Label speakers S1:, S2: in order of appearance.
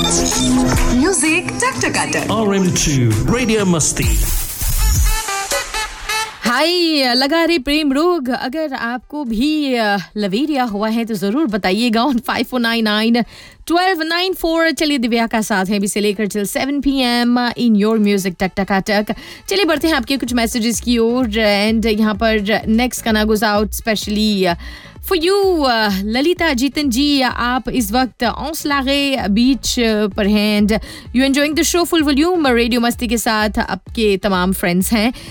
S1: Music Taktakata.
S2: RM2 Radio Musti.
S3: हाय लगा रे प्रेम रोग अगर आपको भी लवेरिया हुआ है तो ज़रूर बताइएगा ऑन 5499 1294 चलिए दिव्या का साथ है अभी से लेकर till 7 PM in your music टक टका टक चलिए बढ़ते हैं आपके कुछ मैसेजेस की ओर एंड यहाँ पर नेक्स्ट गाना goes out specially for you Lalita Jitan जी आप इस वक्त औसलागे बीच पर हैं and you enjoying the show full volume radio मस्ती के साथ आपके तमाम फ्रेंड्स हैं